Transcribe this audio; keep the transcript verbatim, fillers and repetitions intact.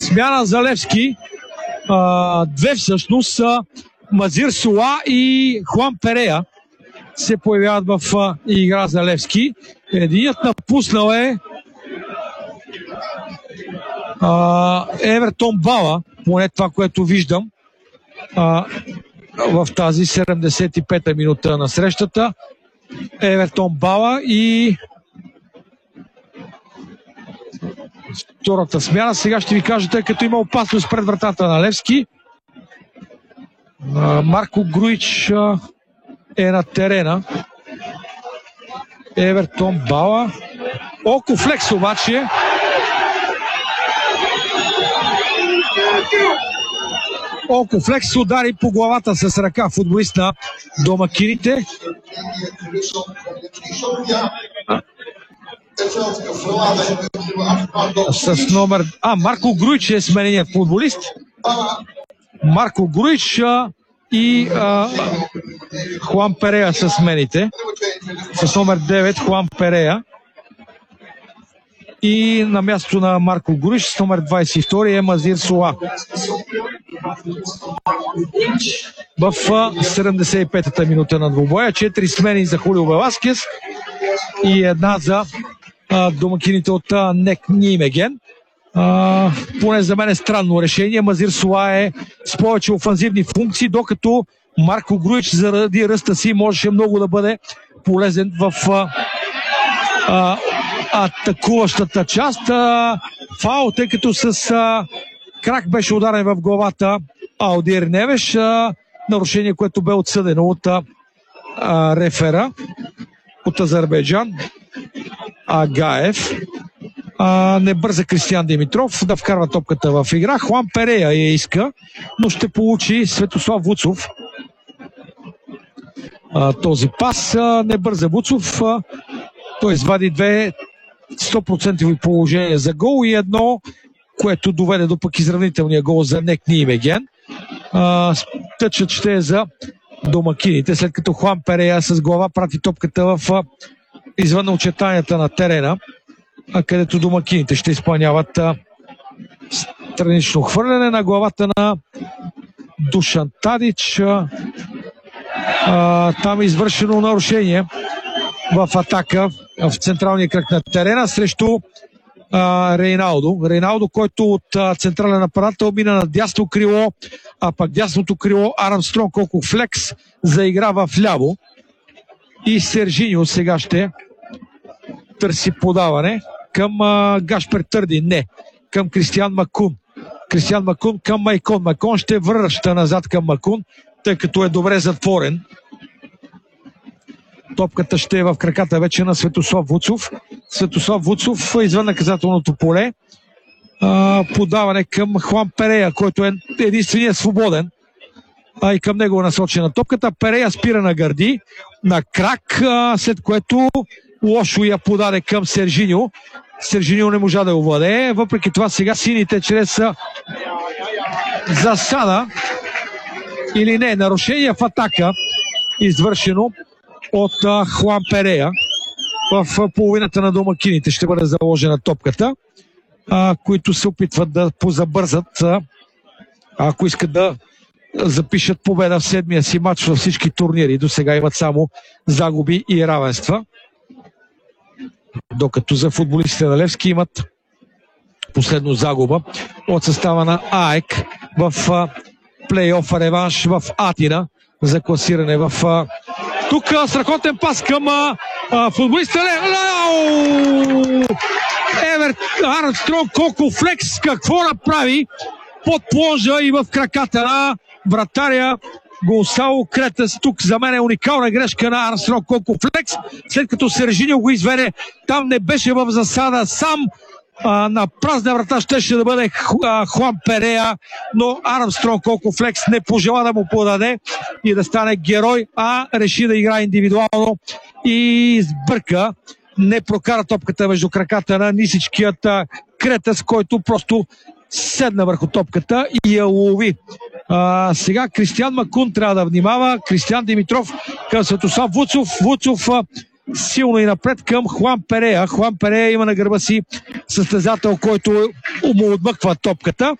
Смяна за Левски. А, две всъщност. Мазир Суа и Хуан Перея се появяват в а, игра за Левски. Единият напуснал е а, Евертон Бала, поне това, което виждам а, в тази седемдесет и пета минута на срещата. Евертон Бала и втората смяна. Сега ще ви кажа, тъй като има опасност пред вратата на Левски. Марко Груич е на терена. Евертон Бала. Око Флекс обаче. Око Флекс удари по главата с ръка футболист на домакините. С номер... А, Марко Груич е смененият футболист. Марко Груич и а, Хуан Перея са смените. С номер девет Хуан Перея. И на мястото на Марко Груич с номер двадесет и втори е Мазир Суа. В седемдесет и пета минута на двубоя. Четири смени за Хулио Веласкес и една за а, домакините от а, Нек Нимеген. А, поне за мен е странно решение. Мазир Суа е с повече офанзивни функции, докато Марко Груич заради ръста си можеше много да бъде полезен в а, а, атакуващата част. А, фаул, тъй като с а, крак беше ударен в главата Алдир Невеш. А, нарушение, което бе отсъдено от а, а, рефера от Азербайджан Агаев. А, не бърза Кристиян Димитров да вкарва топката в игра. Хуан Перея я иска, но ще получи Светослав Вуцов. А, този пас а, не бърза Вуцов. А, той извади две сто процента положения за гол и едно, което доведе до пък изравнителния гол за Нек Нимеген. Тъчът ще е за домакините, след като Хуан Перея с глава прати топката в а, извън очертанията на терена, а където домакините ще изпълняват а, странично хвърляне на главата на Душан Тадич. А, а, там е извършено нарушение в атака в централния кръг на терена срещу а, Рейналдо. Рейналдо, който от а, централен нападател мина на дясно крило, а пък дясното крило Армстронг Око Флекс заигра в ляво. И Сержиньо сега ще търси подаване към а, Гашпер Търди. Не, към Кристиян Макун. Кристиян Макун към Майкон. Майкон ще връща назад към Макун, тъй като е добре затворен. Топката ще е в краката вече на Светослав Вуцов. Светослав Вуцов извън наказателното поле. А, подаване към Хуан Перея, който е единственият свободен. А и към него е насочена топката. Перея спира на гърди, на крак, а, след което лошо я подаде към Сержиньо. Сержиньо не можа да овладее. Въпреки това сега сините чрез засада или не, нарушение в атака, извършено от а, Хуан Перея. В а, половината на домакините ще бъде заложена топката, а, които се опитват да позабързат, а, ако искат да запишат победа в седмия си матч във всички турнири. До сега имат само загуби и равенства. Докато за футболистите на Левски имат последно загуба от състава на АЕК в а, плейофа реванш в Атина за класиране в а, тук страхотен пас към а, а, футболиста Евер Армстронг Око Флекс. Какво направи под плонжа и в краката на вратаря Гонсало Кретес. Тук за мен е уникална грешка на Армстронг Око Флекс, след като Сержиньо го изведе. Там не беше в засада сам. А, на празна врата щеше да бъде а, Хуан Перея, но Армстронг Око Флекс не пожела да му подаде и да стане герой, а реши да играе индивидуално и сбърка. Не прокара топката между краката на нисичкият Кретес, който просто седна върху топката и я лови. А, сега Кристиян Макун трябва да внимава. Кристиян Димитров към Светослав Вуцов. Вуцов а, силно и напред към Хуан Перея. Хуан Перея има на гърба си състезател, който му отмъква топката.